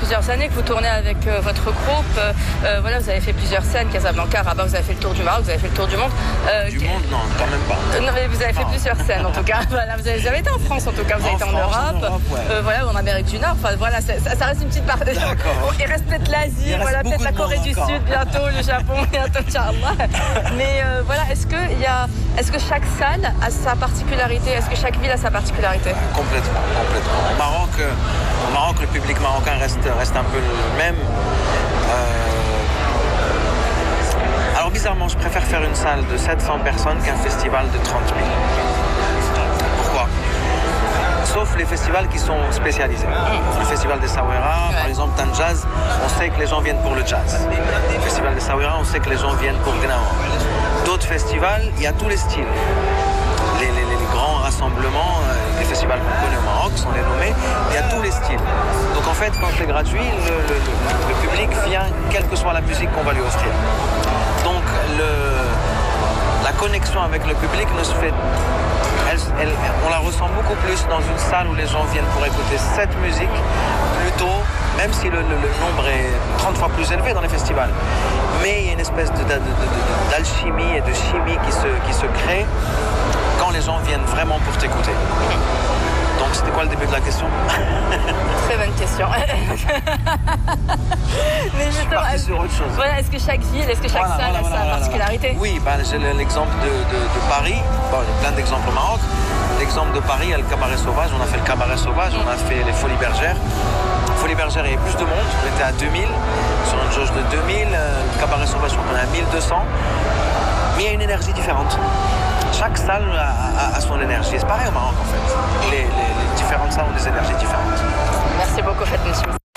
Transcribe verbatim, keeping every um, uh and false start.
plusieurs années que vous tournez avec euh, votre groupe. Euh, voilà, vous avez fait plusieurs scènes, Casablanca, Rabat, vous avez fait le tour du Maroc, vous avez fait le tour du monde. Euh, du monde, non, quand même pas. Euh, non, mais vous avez fait non. plusieurs scènes en tout cas. Voilà, vous avez jamais été en France en tout cas, vous avez en été en France, Europe, en Europe ouais. euh, voilà, ou en Amérique du Nord. Enfin voilà, ça, ça reste une petite partie. D'accord. Il reste peut-être l'Asie, voilà, peut-être la Corée du Sud bientôt, le Japon bientôt, Inch'Allah. Mais euh, voilà, est-ce que il y a, est-ce que chaque salle a sa particularité? Est-ce que chaque ville a sa particularité? Complètement, complètement. Au Maroc, euh, au Maroc, le public marocain reste, reste un peu le même. Euh... Alors bizarrement, je préfère faire une salle de sept cents personnes qu'un festival de trente mille. Pourquoi? Sauf les festivals qui sont spécialisés. Le festival des Sawera, par exemple, Tan Jazz, on sait que les gens viennent pour le jazz. Le festival des Sawera, on sait que les gens viennent pour Gnawa. D'autres festivals, il y a tous les styles. Les, les, les grands rassemblements, euh, les festivals qu'on connaît au Maroc, sont les nommés, il y a tous les styles. Donc en fait, quand c'est gratuit, le, le, le, le public vient, quelle que soit la musique qu'on va lui offrir. Donc le, la connexion avec le public ne se fait... Elle, elle, on la ressent beaucoup plus dans une salle où les gens viennent pour écouter cette musique, plutôt, même si le, le, le nombre est trente fois plus élevé dans les festivals. Mais il y a une espèce de, de, de, de, d'alchimie et de chimie qui se, qui se crée quand les gens viennent vraiment pour t'écouter. Donc c'était quoi le début de la question? Très bonne question. Mais je suis parti sur autre chose. Voilà, est-ce que chaque ville, est-ce que chaque voilà, salle voilà, a voilà, sa voilà, particularité? Oui, bah, j'ai l'exemple de, de, de Paris. Bon, il y a plein d'exemples au Maroc. L'exemple de Paris, il y a le cabaret sauvage. On a fait le cabaret sauvage, on a fait les Folies Bergères. Folies Bergères, il y avait plus de monde. On était à deux mille, sur une jauge de deux mille. Le cabaret sauvage, on est à mille deux cents. Mais il y a une énergie différente. Chaque salle a, a, a son énergie. C'est pareil au Maroc en fait. Les, les, les différentes salles ont des énergies différentes. Merci beaucoup, Fatma.